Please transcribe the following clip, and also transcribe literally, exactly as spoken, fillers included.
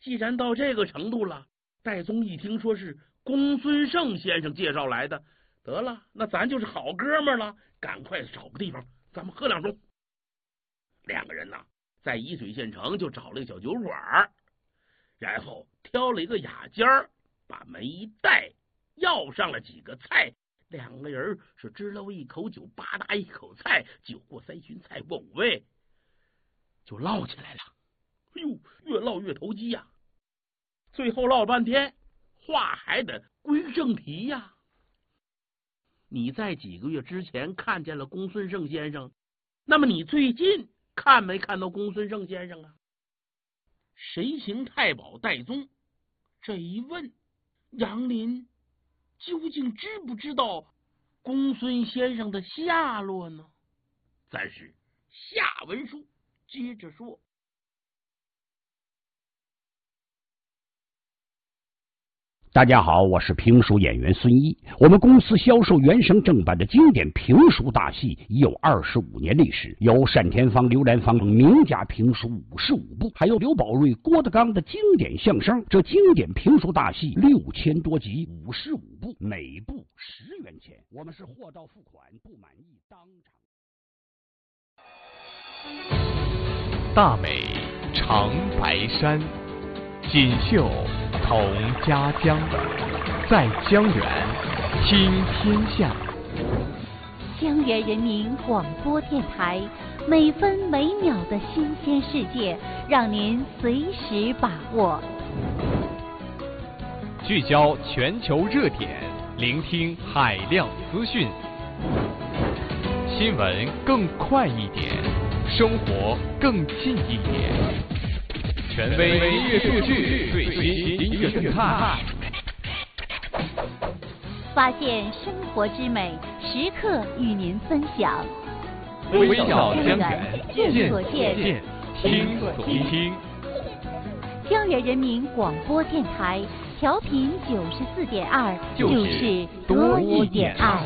既然到这个程度了，戴宗一听说是公孙胜先生介绍来的，得了，那咱就是好哥们了，赶快找个地方，咱们喝两盅。两个人呐，在沂水县城就找了一个小酒馆，然后挑了一个雅间儿，把门一带，要上了几个菜。两个人是支了一口酒，吧嗒一口菜，酒过三巡，菜过五味，就唠起来了。哎呦，越唠越投机呀！最后唠了半天，话还得归正题呀。你在几个月之前看见了公孙胜先生，那么你最近看没看到公孙胜先生啊？谁行太保戴宗这一问，杨林究竟知不知道公孙先生的下落呢？暂时下文书接着说。 大家好，我是评书演员孙一。我们公司销售原声正版的经典评书大戏已有二十五年历史，有单田芳、刘兰芳名家评书五十五部，还有刘宝瑞、郭德纲的经典相声。这经典评书大戏六千多集，五十五部，每部十元钱。我们是货到付款，不满意当场。 大美长白山，锦绣同家乡，在江源听天下。 江源人民广播电台，每分每秒的新鲜世界，让您随时把握。 聚焦全球热点，聆听海量资讯。新闻更快一点，生活更近一点。权威音乐数据，最新音乐动态， 发现生活之美，时刻与您分享。 微笑江源， 见所见， 听所听。 江源人民广播电台，调频九十四点二，就是多一点爱。